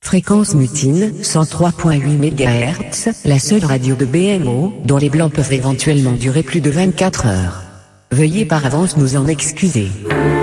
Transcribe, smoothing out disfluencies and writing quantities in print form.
Fréquence mutine, 103.8 MHz, la seule radio de BMO, dont les blancs peuvent éventuellement durer plus de 24 heures. Veuillez par avance nous en excuser.